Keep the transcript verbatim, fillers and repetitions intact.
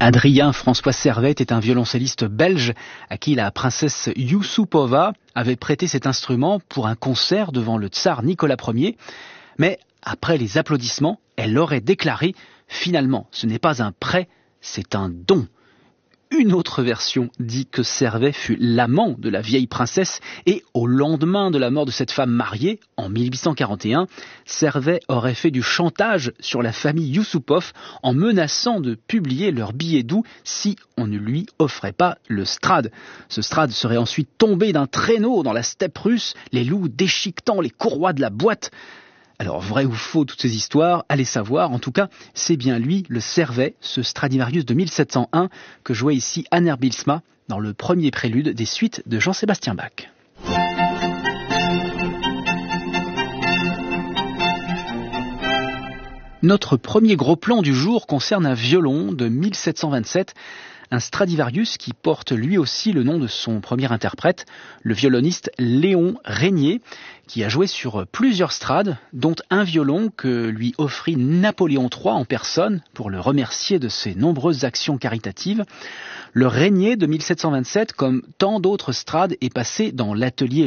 Adrien François Servet était un violoncelliste belge à qui la princesse Youssoupova avait prêté cet instrument pour un concert devant le tsar Nicolas Ier. Mais après les applaudissements, elle aurait déclaré « Finalement, ce n'est pas un prêt, c'est un don ». Une autre version dit que Servet fut l'amant de la vieille princesse et au lendemain de la mort de cette femme mariée, en mille huit cent quarante et un, Servet aurait fait du chantage sur la famille Youssoupov en menaçant de publier leur billet doux si on ne lui offrait pas le Strad. Ce Strad serait ensuite tombé d'un traîneau dans la steppe russe, les loups déchiquetant les courroies de la boîte. Alors, vrai ou faux, toutes ces histoires, allez savoir. En tout cas, c'est bien lui, le Servet, ce Stradivarius de mille sept cent un, que jouait ici Hanner Bylsma dans le premier prélude des suites de Jean-Sébastien Bach. Notre premier gros plan du jour concerne un violon de mille sept cent vingt-sept, un Stradivarius qui porte lui aussi le nom de son premier interprète, le violoniste Léon Régnier, qui a joué sur plusieurs Strades, dont un violon que lui offrit Napoléon trois en personne pour le remercier de ses nombreuses actions caritatives. Le Régnier de mille sept cent vingt-sept, comme tant d'autres Strades, est passé dans l'atelier